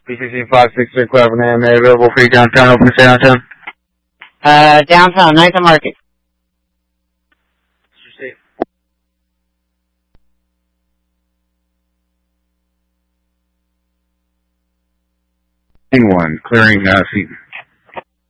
PCC 566 Cleveland AMA available for you downtown. Open to stay downtown. Downtown, Ninth and Market. One, clearing seat.